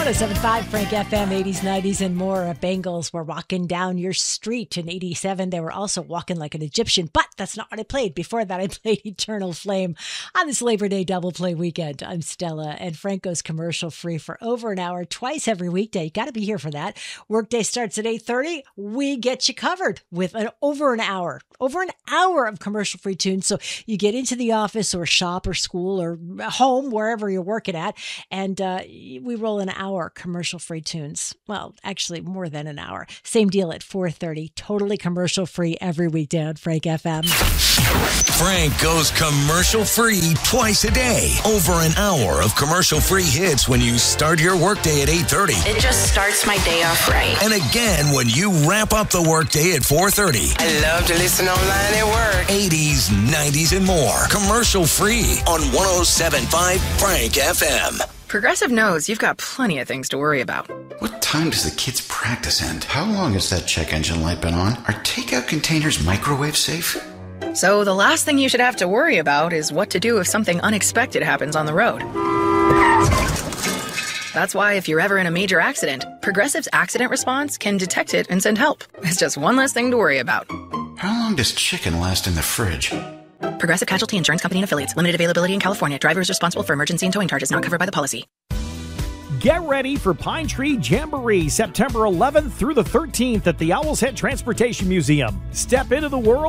107.5 Frank FM, 80s, 90s, and more. Bengals were walking down your street in 87. They were also walking like an Egyptian, but that's not what I played. Before that, I played Eternal Flame on this Labor Day double play weekend. I'm Stella, and Frank goes commercial free for over an hour, twice every weekday. You got to be here for that. Workday starts at 8:30. We get you covered with over an hour of commercial free tunes. So you get into the office or shop or school or home, wherever you're working at, and we roll an hour commercial-free tunes. Well, actually, more than an hour. Same deal at 4:30. Totally commercial-free every weekday on Frank FM. Frank goes commercial-free twice a day. Over an hour of commercial-free hits when you start your workday at 8:30. It just starts my day off right. And again when you wrap up the workday at 4:30. I love to listen online at work. 80s, 90s, and more. Commercial-free on 107.5 Frank FM. Progressive knows you've got plenty of things to worry about. What time does the kids' practice end? How long has that check engine light been on? Are takeout containers microwave safe? So the last thing you should have to worry about is what to do if something unexpected happens on the road. That's why if you're ever in a major accident, Progressive's accident response can detect it and send help. It's just one less thing to worry about. How long does chicken last in the fridge? Progressive Casualty Insurance Company and Affiliates. Limited availability in California. Driver is responsible for emergency and towing charges not covered by the policy. Get ready for Pine Tree Jamboree, September 11th through the 13th at the Owl's Head Transportation Museum. Step into the world